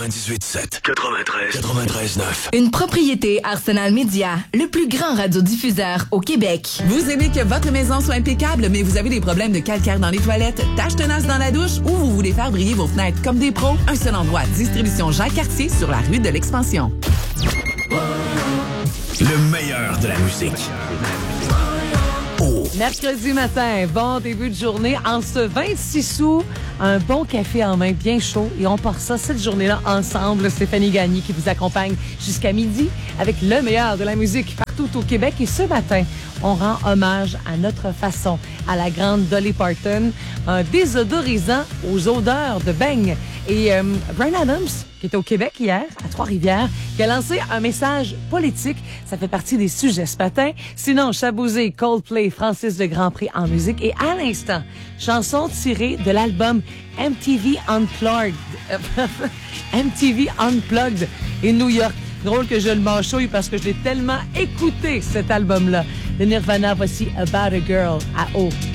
98.7, 93.9. Une propriété Arsenal Media, le plus grand radiodiffuseur au Québec. Vous aimez que votre maison soit impeccable, mais vous avez des problèmes de calcaire dans les toilettes, taches tenaces dans la douche ou vous voulez faire briller vos fenêtres comme des pros? Un seul endroit, Distribution Jacques-Cartier sur la rue de l'Expansion. Le meilleur de la musique. Mercredi matin, bon début de journée. En ce 26 août, un bon café en main bien chaud. Et on part ça cette journée-là ensemble. Stéphanie Gagné qui vous accompagne jusqu'à midi avec le meilleur de la musique partout au Québec. Et ce matin, on rend hommage à notre façon à la grande Dolly Parton, un désodorisant aux odeurs de beigne. Et Bryan Adams, qui était au Québec hier, à Trois-Rivières, qui a lancé un message politique. Ça fait partie des sujets ce matin. Sinon, Chabouzé, Coldplay, Francis de Grandpré en musique. Et à l'instant, chanson tirée de l'album MTV Unplugged. MTV Unplugged et New York. Drôle que je le mâchouille parce que je l'ai tellement écouté, cet album-là. De Nirvana, voici About a Girl à O.